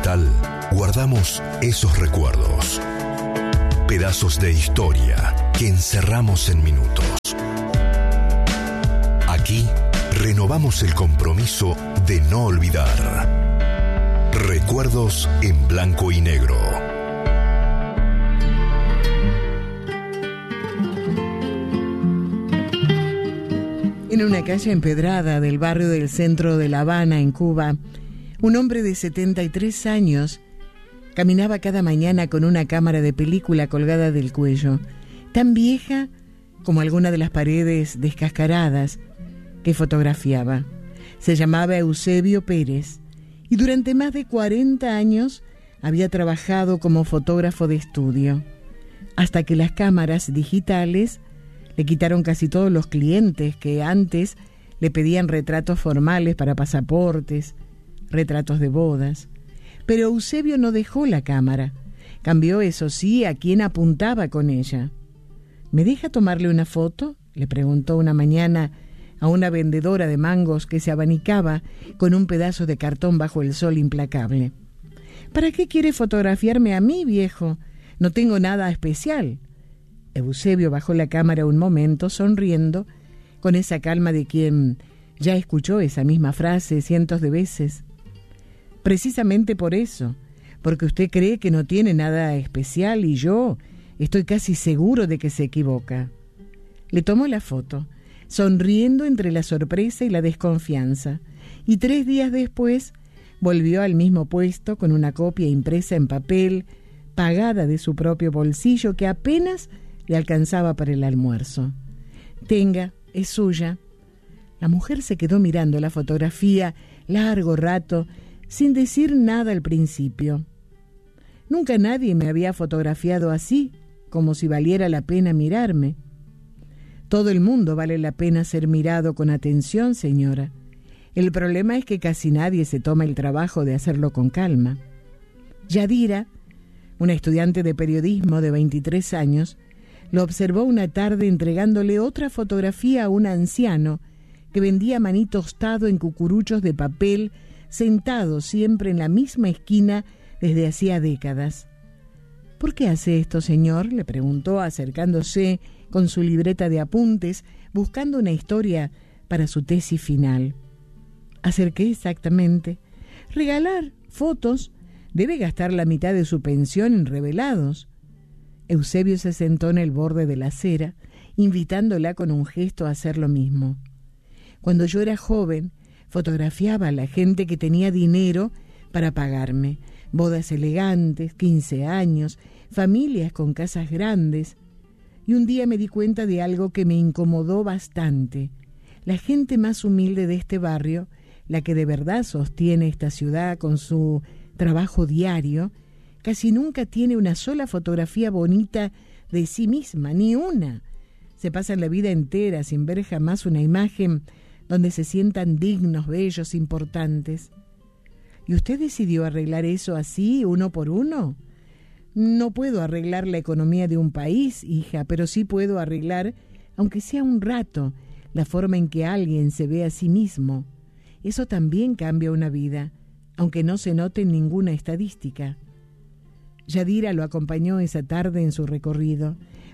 Monumental guardamos esos recuerdos. Pedazos de historia que encerramos en minutos. Aquí renovamos el compromiso de no olvidar. Recuerdos en blanco y negro. En una calle empedrada del barrio del centro de La Habana, en Cuba, un hombre de 73 años caminaba cada mañana con una cámara de película colgada del cuello, tan vieja como alguna de las paredes descascaradas que fotografiaba. Se llamaba Eusebio Pérez y durante más de 40 años había trabajado como fotógrafo de estudio, hasta que las cámaras digitales le quitaron casi todos los clientes que antes le pedían retratos formales para pasaportes, retratos de bodas. Pero Eusebio no dejó la cámara. Cambió, eso sí, a quién apuntaba con ella. ¿Me deja tomarle una foto?, le preguntó una mañana a una vendedora de mangos que se abanicaba con un pedazo de cartón bajo el sol implacable. ¿Para qué quiere fotografiarme a mí, viejo? No tengo nada especial. Eusebio bajó la cámara un momento, sonriendo, con esa calma de quien ya escuchó esa misma frase cientos de veces. Precisamente por eso, porque usted cree que no tiene nada especial y yo estoy casi seguro de que se equivoca. Le tomó la foto, sonriendo entre la sorpresa y la desconfianza, y 3 días después volvió al mismo puesto con una copia impresa en papel, pagada de su propio bolsillo, que apenas le alcanzaba para el almuerzo. Tenga, es suya. La mujer se quedó mirando la fotografía largo rato, sin decir nada al principio. Nunca nadie me había fotografiado así, como si valiera la pena mirarme. Todo el mundo vale la pena ser mirado con atención, señora. El problema es que casi nadie se toma el trabajo de hacerlo con calma. Yadira, una estudiante de periodismo de 23 años, lo observó una tarde entregándole otra fotografía a un anciano que vendía maní tostado en cucuruchos de papel, sentado siempre en la misma esquina desde hacía décadas. ¿Por qué hace esto, señor?, le preguntó, acercándose con su libreta de apuntes, buscando una historia para su tesis final. ¿Hacer qué exactamente? Regalar fotos. Debe gastar la mitad de su pensión en revelados. Eusebio se sentó en el borde de la acera, invitándola con un gesto a hacer lo mismo. Cuando yo era joven, fotografiaba a la gente que tenía dinero para pagarme. Bodas elegantes, 15 años, familias con casas grandes. Y un día me di cuenta de algo que me incomodó bastante. La gente más humilde de este barrio, la que de verdad sostiene esta ciudad con su trabajo diario, casi nunca tiene una sola fotografía bonita de sí misma, ni una. Se pasan la vida entera sin ver jamás una imagen donde se sientan dignos, bellos, importantes. ¿Y usted decidió arreglar eso así, uno por uno? No puedo arreglar la economía de un país, hija, pero sí puedo arreglar, aunque sea un rato, la forma en que alguien se ve a sí mismo. Eso también cambia una vida, aunque no se note en ninguna estadística. Yadira lo acompañó esa tarde en su recorrido.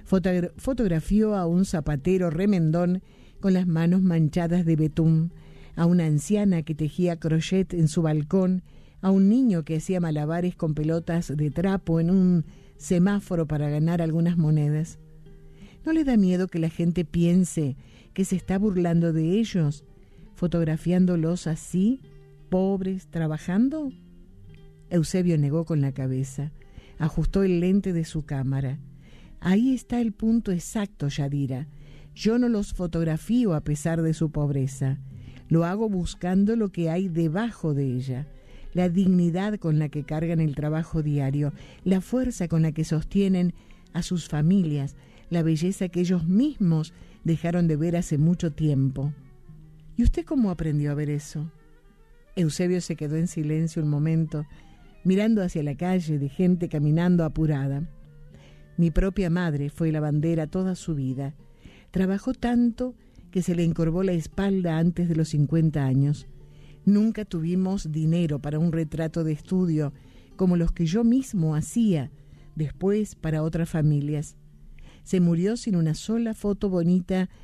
Fotografió a un zapatero remendón con las manos manchadas de betún, a una anciana que tejía crochet en su balcón, a un niño que hacía malabares con pelotas de trapo en un semáforo para ganar algunas monedas. ¿No le da miedo que la gente piense que se está burlando de ellos, fotografiándolos así, pobres, trabajando? Eusebio negó con la cabeza. Ajustó el lente de su cámara. Ahí está el punto exacto, Yadira. Yo no los fotografío a pesar de su pobreza. Lo hago buscando lo que hay debajo de ella. La dignidad con la que cargan el trabajo diario, la fuerza con la que sostienen a sus familias, la belleza que ellos mismos dejaron de ver hace mucho tiempo. ¿Y usted cómo aprendió a ver eso? Eusebio se quedó en silencio un momento, mirando hacia la calle de gente caminando apurada. Mi propia madre fue lavandera toda su vida. Trabajó tanto que se le encorvó la espalda antes de los 50 años. Nunca tuvimos dinero para un retrato de estudio como los que yo mismo hacía después para otras familias. Se murió sin una sola foto bonita